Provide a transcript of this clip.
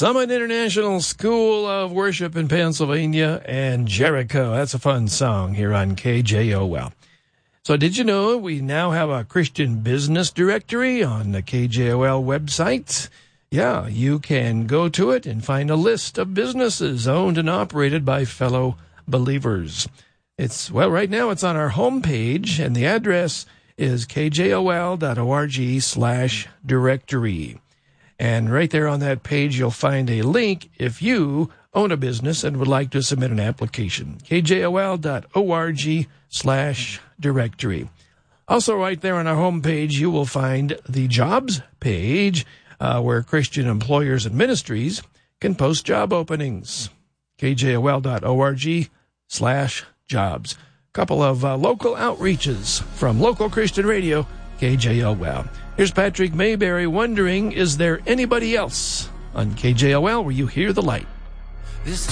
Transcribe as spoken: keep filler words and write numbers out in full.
Summit International School of Worship in Pennsylvania and Jericho. That's a fun song here on K J O L. So did you know we now have a Christian business directory on the K J O L website? Yeah, you can go to it and find a list of businesses owned and operated by fellow believers. It's, well, right now it's on our homepage, and the address is kjol.org slash directory. And right there on that page, you'll find a link if you own a business and would like to submit an application. kjol.org slash directory. Also, right there on our homepage, you will find the jobs page uh, where Christian employers and ministries can post job openings. kjol.org slash jobs. Couple of uh, local outreaches from local Christian radio, K J O L. Here's Patrick Mayberry wondering, is there anybody else on K J O L where you hear the light? This